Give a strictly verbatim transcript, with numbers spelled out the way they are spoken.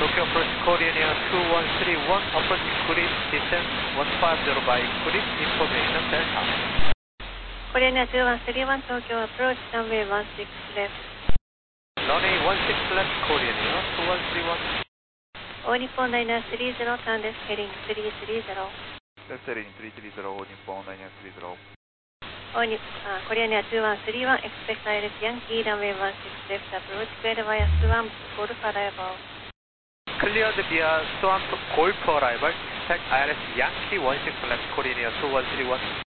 Tokyo approach Korean Air two one three one, approach Kurit, descent one five zero by Kurit, information Delta. Korean Air two one three one, Tokyo approach runway one six left. Runway one six left, Korean Air two one three one. All Nippon Niner three zero, turn left heading three three zero. Left heading three three zero, All Nippon Niner three zero. All Nip uh, Korean Air two one three one, expect I L S Yankee, runway one six left, approach cleared via Swamp, Golf arrival. Cleared via Swamp, Golf arrival, expect I L S Yankee one six left, Korean Air two one three one.